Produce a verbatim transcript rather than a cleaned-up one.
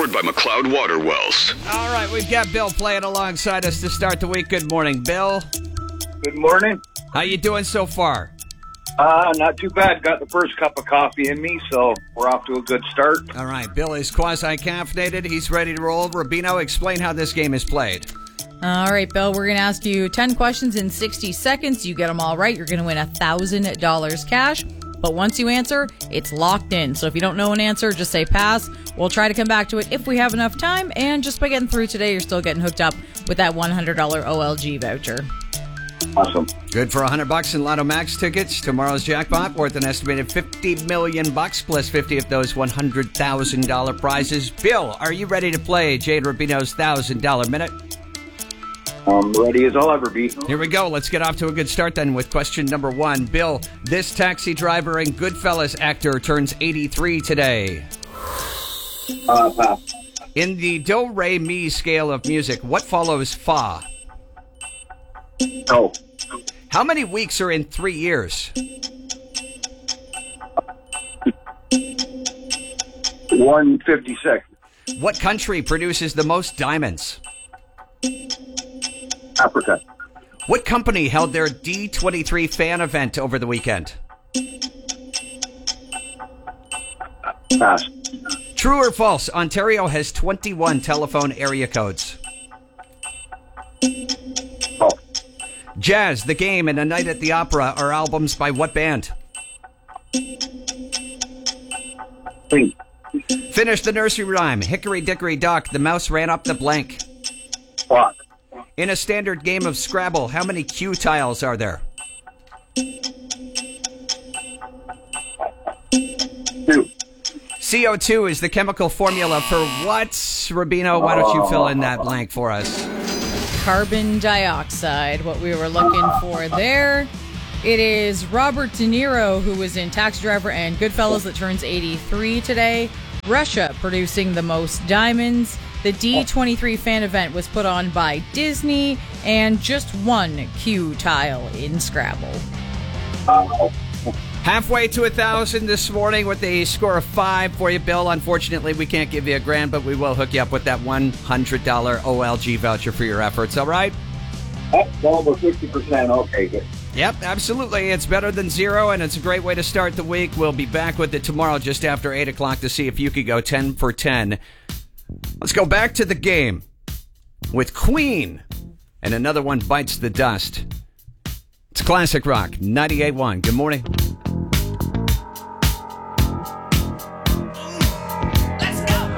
powered by McLeod Water Wells. All right, we've got Bill playing alongside us to start the week. Good morning, Bill. Good morning. How you doing so far? Uh, not too bad. Got the first cup of coffee in me, so we're off to a good start. All right, Bill is quasi-caffeinated. He's ready to roll. Rubino, explain how this game is played. All right, Bill, we're going to ask you ten questions in sixty seconds. You get them all right, you're going to win one thousand dollars cash. But once you answer, it's locked in. So if you don't know an answer, just say pass. We'll try to come back to it if we have enough time. And just by getting through today, you're still getting hooked up with that one hundred dollars O L G voucher. Awesome. Good for one hundred bucks in Lotto Max tickets. Tomorrow's jackpot worth an estimated fifty million bucks plus fifty of those one hundred thousand dollars prizes. Bill, are you ready to play Jay and Rubino's one thousand dollars minute? I'm ready as I'll ever be. Here we go. Let's get off to a good start then with question number one. Bill, this taxi driver and Goodfellas actor turns eighty-three today. Uh, pass. In the do-re-mi scale of music, what follows fa? Oh. How many weeks are in three years? one fifty-six. What country produces the most diamonds? Africa. What company held their D twenty-three fan event over the weekend? Pass. True or false, Ontario has twenty-one telephone area codes. Oh. Jazz, The Game, and A Night at the Opera are albums by what band? Clean. Finish the nursery rhyme. Hickory dickory dock, the mouse ran up the blank. Clock. In a standard game of Scrabble, how many Q tiles are there? Two. C O two is the chemical formula for what? Rubino, why don't you fill in that blank for us? Carbon dioxide, what we were looking for there. It is Robert De Niro, who was in Taxi Driver and Goodfellas, that turns eighty-three today. Russia producing the most diamonds. The D twenty-three fan event was put on by Disney, and just one Q tile in Scrabble. Uh, Halfway to a thousand this morning with a score of five for you, Bill. Unfortunately, we can't give you a grand, but we will hook you up with that one hundred dollars O L G voucher for your efforts, all right? That's almost fifty percent. Okay, good. Yep, absolutely. It's better than zero, and it's a great way to start the week. We'll be back with it tomorrow just after eight o'clock to see if you could go ten for ten. Let's go back to the game with Queen, and another one bites the dust. It's Classic Rock, ninety-eight point one. Good morning.